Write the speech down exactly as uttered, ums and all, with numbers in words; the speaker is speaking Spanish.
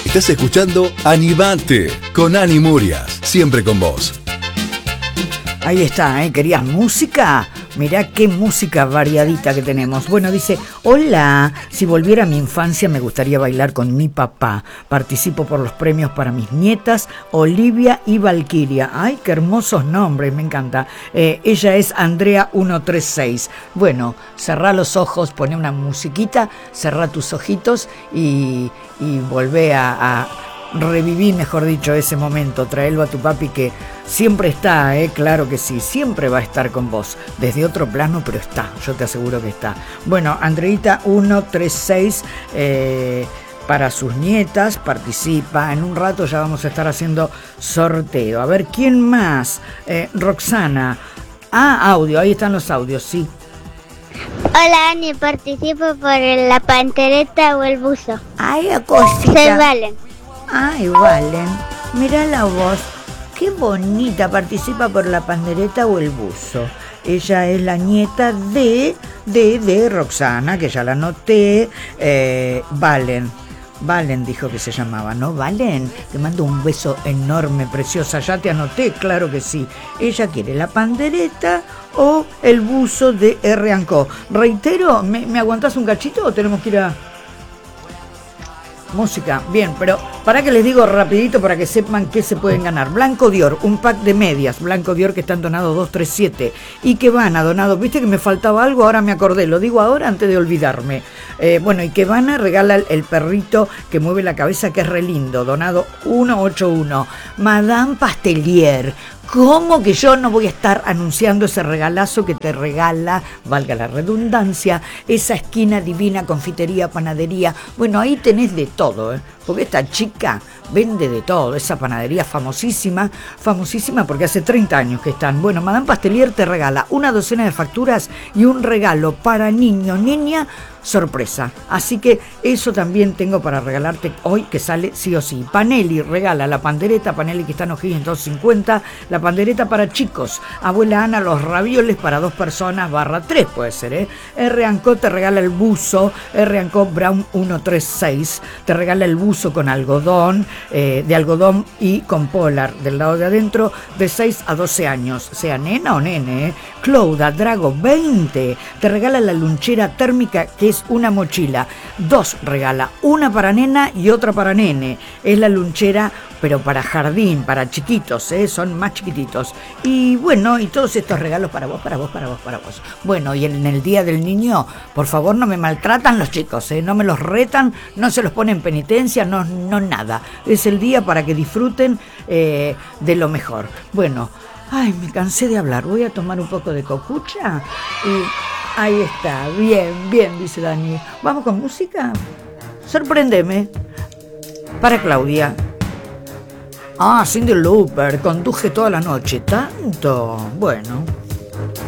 Estás escuchando Animate con Ani Murias, siempre con vos. Ahí está, ¿eh? ¿Querías música? Mirá qué música variadita que tenemos. Bueno, dice, hola, si volviera a mi infancia me gustaría bailar con mi papá. Participo por los premios para mis nietas, Olivia y Valquiria. Ay, qué hermosos nombres, me encanta. Eh, ella es Andrea ciento treinta y seis. Bueno, cerrá los ojos, poné una musiquita, cerrá tus ojitos y, y volvé a... a reviví, mejor dicho, ese momento. Traelo a tu papi que siempre está, ¿eh? Claro que sí, siempre va a estar con vos. Desde otro plano, pero está, yo te aseguro que está. Bueno, Andreita ciento treinta y seis, eh, para sus nietas, participa. En un rato ya vamos a estar haciendo sorteo. A ver, ¿quién más? Eh, Roxana. Ah, audio, ahí están los audios, sí. Hola, Ani, participo por la pantereta o el buzo. Ay, cosita. Se valen. Ay, Valen, mirá la voz, qué bonita, participa por la pandereta o el buzo. Ella es la nieta de, de, de Roxana, que ya la anoté, eh, Valen. Valen dijo que se llamaba, ¿no? Valen, te mando un beso enorme, preciosa, ya te anoté, claro que sí. Ella quiere la pandereta o el buzo de R and Co. Reitero, ¿me, me aguantás un cachito o tenemos que ir a... música? Bien, pero para que les digo rapidito para que sepan qué se pueden ganar. Blanco Dior, un pack de medias Blanco Dior que están donados dos tres siete y que van a donado, viste que me faltaba algo, ahora me acordé, lo digo ahora antes de olvidarme. Eh, bueno, y que van a regalar el perrito que mueve la cabeza, que es re lindo, donado ciento ochenta y uno. Madame Pastelier. ¿Cómo que yo no voy a estar anunciando ese regalazo que te regala, valga la redundancia, esa esquina divina, confitería, panadería? Bueno, ahí tenés de todo, ¿eh? Porque esta chica vende de todo, esa panadería famosísima, famosísima porque hace treinta años que están. Bueno, Madame Pastelier te regala una docena de facturas y un regalo para niño, niña, sorpresa. Así que eso también tengo para regalarte hoy, que sale sí o sí. Panelli regala la pandereta, Panelli que está en O'Higgins doscientos cincuenta, la pandereta para chicos. Abuela Ana, los ravioles para dos personas, barra tres puede ser, ¿eh? R and Co te regala el buzo, R and Co Brown ciento treinta y seis, te regala el buzo con algodón, eh, de algodón y con polar del lado de adentro, de seis a doce años, sea nena o nene, ¿eh? Clouda Drago veinte, te regala la lunchera térmica, que es una mochila, dos regala, una para nena y otra para nene, es la lunchera pero para jardín, para chiquitos, ¿eh? Son más chiquititos. Y bueno, y todos estos regalos para vos, para vos, para vos, para vos. Bueno, y en el Día del Niño, por favor, no me maltratan los chicos, ¿eh? No me los retan, no se los ponen en penitencia, no, no nada. Es el día para que disfruten eh, de lo mejor. Bueno, ay, me cansé de hablar, voy a tomar un poco de cocucha y ahí está, bien, bien, dice Dani. ¿Vamos con música? Sorpréndeme. Para Claudia. Ah, Cyndi Lauper, conduje toda la noche. ¿Tanto? Bueno.